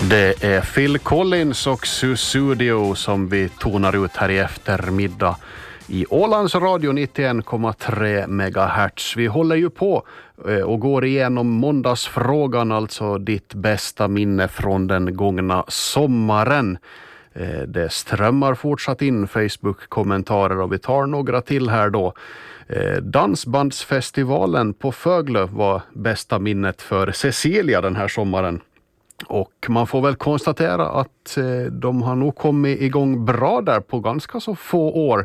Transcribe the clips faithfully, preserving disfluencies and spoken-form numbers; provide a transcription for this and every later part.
Det är Phil Collins och Sussudio som vi tonar ut här i eftermiddag i Ålands radio nittioen komma tre megahertz. Vi håller ju på och går igenom måndagsfrågan, alltså ditt bästa minne från den gångna sommaren. Det strömmar fortsatt in Facebook-kommentarer och vi tar några till här då. Dansbandsfestivalen på Föglö var bästa minnet för Cecilia den här sommaren. Och man får väl konstatera att de har nog kommit igång bra där på ganska så få år.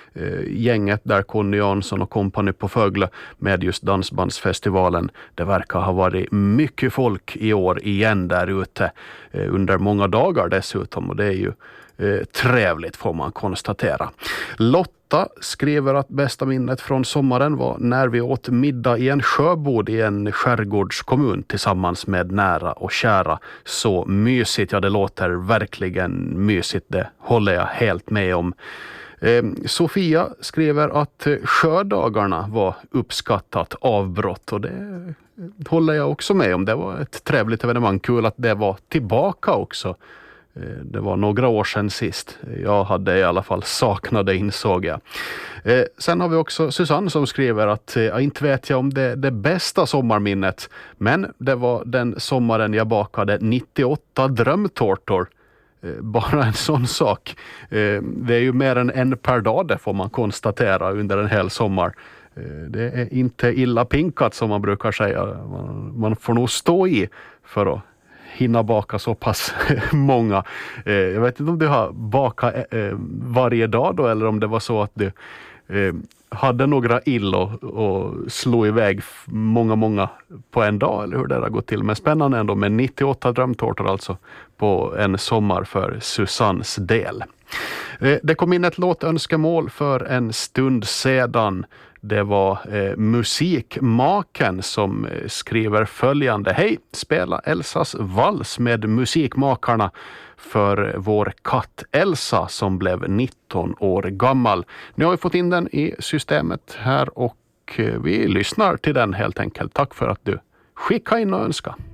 Gänget där, Conny Jansson och kompani på Föglö med just Dansbandsfestivalen. Det verkar ha varit mycket folk i år igen där ute under många dagar dessutom, och det är ju eh, trevligt får man konstatera. Lotta skriver att bästa minnet från sommaren var när vi åt middag i en sjöbod i en skärgårdskommun tillsammans med nära och kära. Så mysigt, ja det låter verkligen mysigt, det håller jag helt med om. Eh, Sofia skriver att sjödagarna var uppskattat avbrott, och det håller jag också med om. Det var ett trevligt evenemang, kul att det var tillbaka också. Eh, det var några år sedan sist. Jag hade i alla fall saknat det, insåg jag. Eh, sen har vi också Susanne som skriver att eh, jag inte vet jag om det det bästa sommarminnet, men det var den sommaren jag bakade nittioåtta drömtårtor. Bara en sån sak. Det är ju mer än en per dag, det får man konstatera under en hel sommar. Det är inte illa pinkat som man brukar säga. Man får nog stå i för att hinna baka så pass många. Jag vet inte om du har bakat varje dag då, eller om det var så att du hade några ill och, och slog iväg många, många på en dag, eller hur det har gått till. Men spännande ändå med nittioåtta drömtårtor alltså på en sommar för Susannes del. Det kom in ett låtönskemål för en stund sedan. Det var eh, Musikmaken som eh, skriver följande: hej, spela Elsas vals med Musikmakarna för vår katt Elsa som blev nitton år gammal. Nu har vi fått in den i systemet här och eh, vi lyssnar till den helt enkelt. Tack för att du skickade in och önskade.